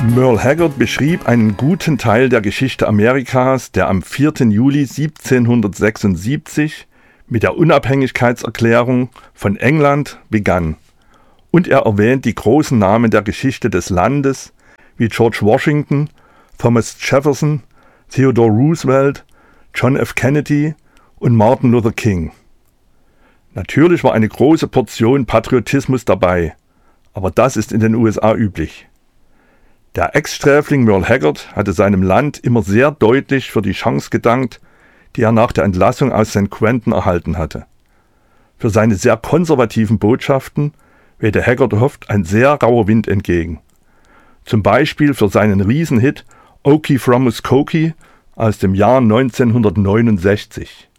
Merle Haggard beschrieb einen guten Teil der Geschichte Amerikas, der am 4. Juli 1776 mit der Unabhängigkeitserklärung von England begann. Und er erwähnt die großen Namen der Geschichte des Landes wie George Washington, Thomas Jefferson, Theodore Roosevelt, John F. Kennedy und Martin Luther King. Natürlich war eine große Portion Patriotismus dabei, aber das ist in den USA üblich. Der Ex-Sträfling Merle Haggard hatte seinem Land immer sehr deutlich für die Chance gedankt, die er nach der Entlassung aus St. Quentin erhalten hatte. Für seine sehr konservativen Botschaften wehte Haggard oft ein sehr rauer Wind entgegen. Zum Beispiel für seinen Riesenhit Okie from Muskogee aus dem Jahr 1969.